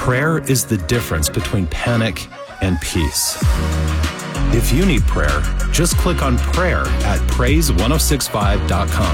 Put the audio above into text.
Prayer is the difference between panic and peace. If you need prayer, just click on prayer at praise1065.com.